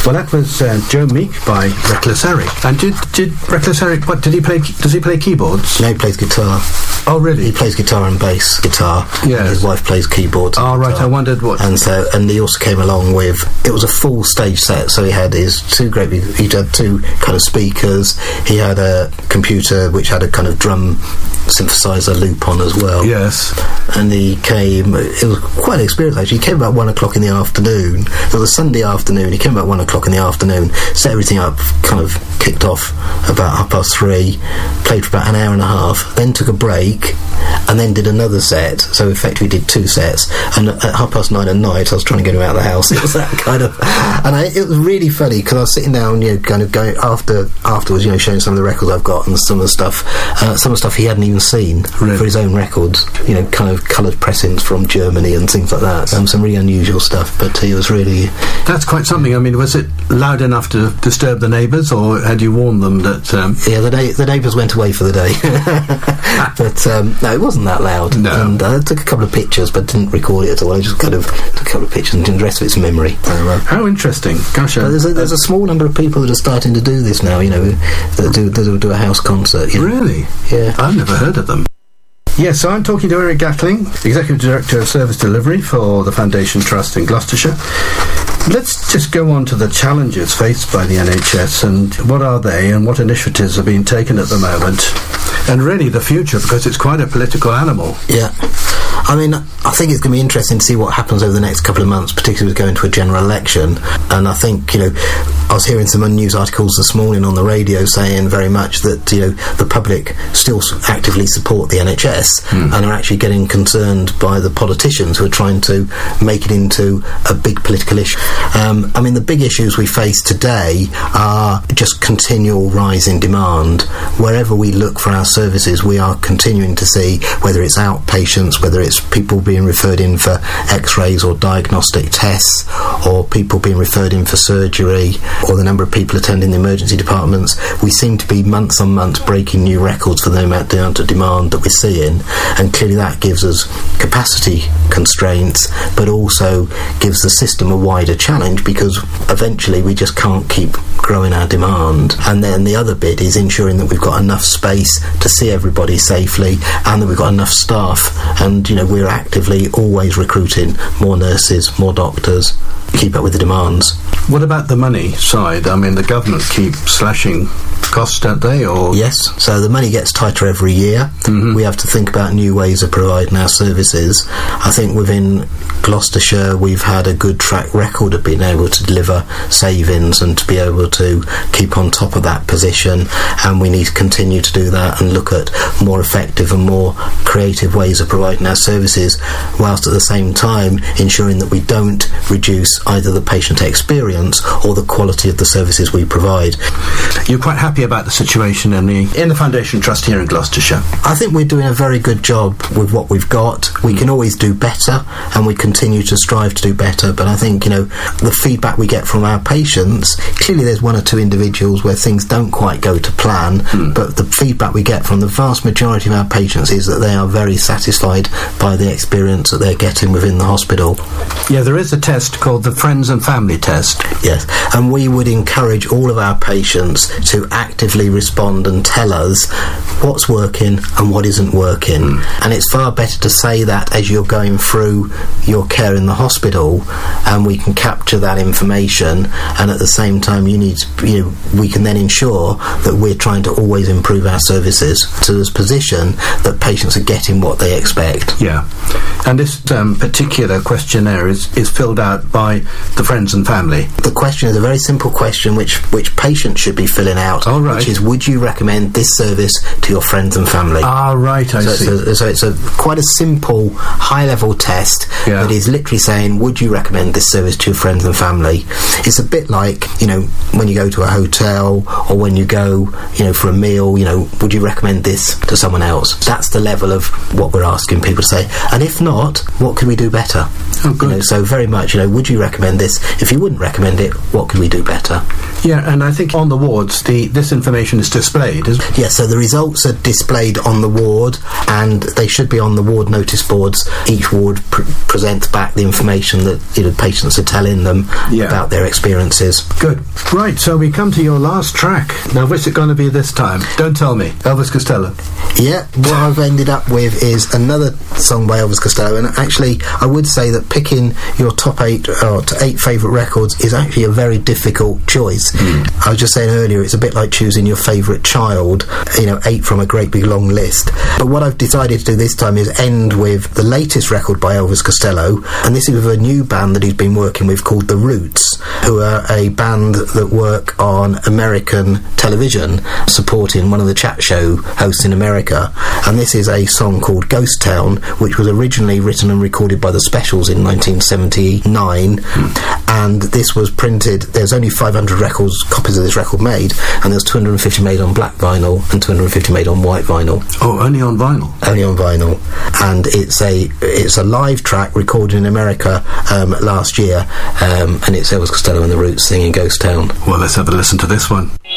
Well, that was Joe Meek by Reckless Eric. And did Reckless Eric, what, does he play keyboards? No, he plays guitar. Oh, really? He plays guitar and bass guitar. Yes. And his wife plays keyboards. Oh, right, I wondered what... And he also came along with... It was a full stage set, so he had his he had two kind of speakers. He had a computer which had a kind of drum synthesizer loop on as well. Yes. And he came... It was quite an experience, actually. He came about 1 o'clock in the afternoon. It was a Sunday afternoon. He came about 1 o'clock in the afternoon, set everything up, kind of kicked off about 3:30, played for about an hour and a half, then took a break, and then did another set. So effectively did 2 sets. And at 9:30 at night, I was trying to get him out of the house. It was that kind of... And it was really funny, because I was sitting down, kind of going afterwards, showing some of the records I've got and some of the stuff he hadn't even seen for his own records, kind of coloured pressings from Germany and things like that. Some really unusual stuff, but he was really... That's quite something. I mean, was it loud enough to disturb the neighbours, or had you warned them that... Yeah, the neighbours went away for the day. But, no, it wasn't that loud. No. And I took a couple of pictures, but didn't record it at all. I just kind of took a couple of pictures, and the rest of it's memory. How interesting. Gosh, there's a small number of people that are starting to do this now, that do a house concert. Really? Yeah. I've never heard of them. Yes, so I'm talking to Eric Gatling, Executive Director of Service Delivery for the Foundation Trust in Gloucestershire. Let's just go on to the challenges faced by the NHS, and what are they, and what initiatives are being taken at the moment, and really the future, because it's quite a political animal. Yeah. I mean, I think it's going to be interesting to see what happens over the next couple of months, particularly with going to a general election. And I think, I was hearing some news articles this morning on the radio saying very much that, the public still actively support the NHS and are actually getting concerned by the politicians who are trying to make it into a big political issue. I mean, the big issues we face today are just continual rise in demand. Wherever we look for our services, we are continuing to see, whether it's outpatients, whether it's people being referred in for x-rays or diagnostic tests, or people being referred in for surgery, or the number of people attending the emergency departments, we seem to be months on months breaking new records for the amount of demand that we're seeing, and clearly that gives us capacity constraints, but also gives the system a wider challenge, because eventually we just can't keep growing our demand. And then the other bit is ensuring that we've got enough space to see everybody safely, and that we've got enough staff, and we're actively always recruiting more nurses, more doctors, keep up with the demands. What about the money side? I mean, the government keep slashing costs, don't they? Or yes, so the money gets tighter every year. We have to think about new ways of providing our services. I think within Gloucestershire we've had a good track record of being able to deliver savings and to be able to keep on top of that position, and we need to continue to do that and look at more effective and more creative ways of providing our services, whilst at the same time ensuring that we don't reduce either the patient experience or the quality of the services we provide. You're quite happy about the situation in the Foundation Trust here in Gloucestershire? I think we're doing a very good job with what we've got. We can always do better, and we continue to strive to do better, but I think, the feedback we get from our patients, clearly there's 1 or 2 individuals where things don't quite go to plan, but the feedback we get from the vast majority of our patients is that they are very satisfied by the experience that they're getting within the hospital. Yeah, there is a test called the Friends and Family Test. Yes, and we would encourage all of our patients to actively respond and tell us what's working and what isn't working. And it's far better to say that as you're going through your care in the hospital, and we can capture that information, and at the same time we can then ensure that we're trying to always improve our services to this position that patients are getting what they expect. Yeah, and this particular questionnaire is filled out by the Friends and Family. The question is a very simple question which patients should be filling out, which is, would you recommend this service to your friends and family? Right, I see. So it's quite a simple, high-level test that is literally saying, would you recommend this service to your friends and family? It's a bit like, when you go to a hotel, or when you go, for a meal, would you recommend this to someone else? That's the level of what we're asking people to say. And if not, what can we do better? Oh, good. So very much, would you recommend this? If you wouldn't recommend it, what could we do better? Yeah, and I think on the wards, this information is displayed, isn't it? Yeah, so the results are displayed on the ward, and they should be on the ward notice boards. Each ward presents back the information that patients are telling them about their experiences. Good. Right, so we come to your last track. Now, what's it going to be this time? Don't tell me. Elvis Costello. Yeah, what I've ended up with is another song by Elvis Costello, and actually I would say that picking your top 8 or 8 favourite records is actually a very difficult choice. I was just saying earlier, it's a bit like choosing your favourite child, 8 from a great big long list. But what I've decided to do this time is end with the latest record by Elvis Costello, and this is with a new band that he's been working with called The Roots, who are a band that work on American television, supporting one of the chat show hosts in America. And this is a song called Ghost Town, which was originally written and recorded by the Specials in 1979, and this was printed. There's only 500 copies of this record made, and there's 250 made on black vinyl and 250 made on white vinyl. Oh, only on vinyl? Only on vinyl. And it's a live track recorded in America last year, and it's Elvis Costello and The Roots singing Ghost Town. Well, let's have a listen to this one.